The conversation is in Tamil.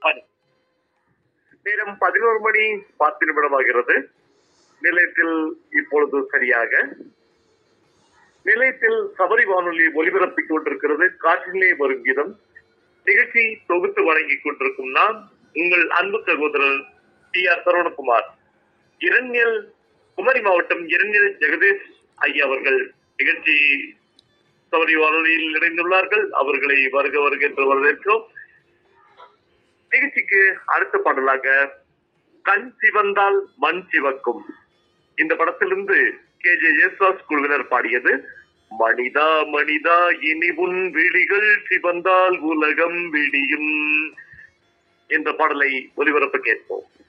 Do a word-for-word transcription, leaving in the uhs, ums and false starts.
பணி. நேரம் பதினோரு மணி பத்து நிமிடமாகிறது. நிலையத்தில் இப்பொழுது சரியாக நிலையத்தில் சபரி வானொலி ஒலிபரப்பிக் கொண்டிருக்கிறது. காற்றிலே வரும் கீதம் நிகழ்ச்சி தொகுத்து வழங்கிக் கொண்டிருக்கும் நான் உங்கள் அன்பு சகோதரர் டி ஆர் சரவணகுமார். இரண்யல் குமரி மாவட்டம் இரண்யல் ஜெகதீஷ் ஐயா அவர்கள் நிகழ்ச்சி சபரி வானொலியில் இணைந்துள்ளார்கள். அவர்களை வருக வருக என்று வரவேற்கிறோம். நிகழ்ச்சிக்கு அடுத்த பாடலாக கண் சிவந்தால் மண் சிவக்கும் இந்த படத்திலிருந்து கே ஜே யேசுதாஸ் குழுவினர் பாடியது மனிதா மனிதா இனி உன் விழிகள் சிவந்தால் உலகம் விடியும் என்ற பாடலை ஒலிபரப்ப கேட்போம்.